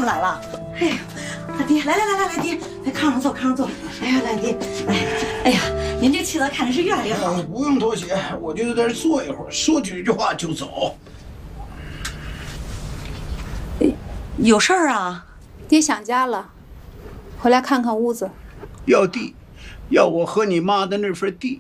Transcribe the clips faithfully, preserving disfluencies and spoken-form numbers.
们来了。哎呦，大爹，来来来来来，爹，来炕上坐，炕上坐。哎呀，来爹，来，哎呀，您这气色看着是越来越好。 哎、不用脱鞋，我就在这坐一会儿，说几句话就走。 有事儿啊？ 爹想家了，回来看看屋子。 要地，要我和你妈的那份地。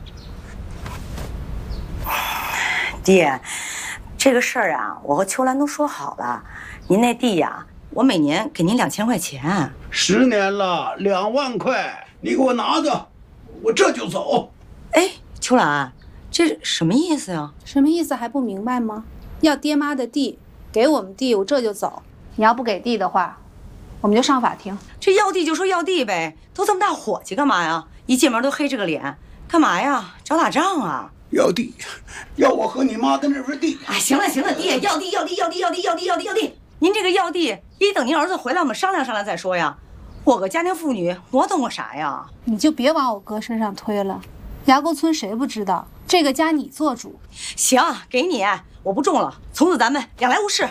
爹，这个事儿啊，我和秋兰都说好了。您那地呀，我每年给您两千块钱。 十年了，两万块，你给我拿着，我这就走。 哎，秋兰，这什么意思呀？ 什么意思还不明白吗？要爹妈的地，给我们地，我这就走。你要不给地的话，我们就上法庭。 这要地就说要地呗，都这么大伙计干嘛呀？一进门都黑着个脸，干嘛呀？找打仗啊？ 要地，要我和你妈的那份地。 哎，行了行了，爹，要地要地要地要地要地要地要地。您这个要地，也等您儿子回来我们商量商量再说呀。我个家庭妇女，我懂个啥呀？ 你就别往我哥身上推了。崖沟村谁不知道？这个家你做主。 行，给你，我不中了，从此咱们两来无事。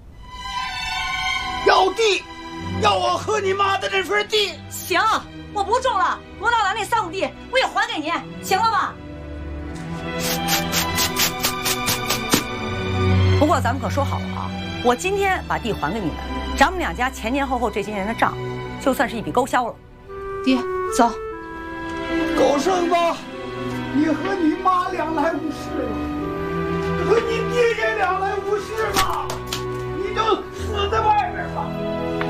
要地，要我和你妈的那份地。 行，我不中了，罗道南那三亩地我也还给您，行了吧？不过咱们可说好了啊，我今天把地还给你们，咱们两家前前后后这些年的账，就算是一笔勾销了。 爹，走。 狗剩子，你和你妈两来无事了，和你爹也两来无事了，你就死在外面吧。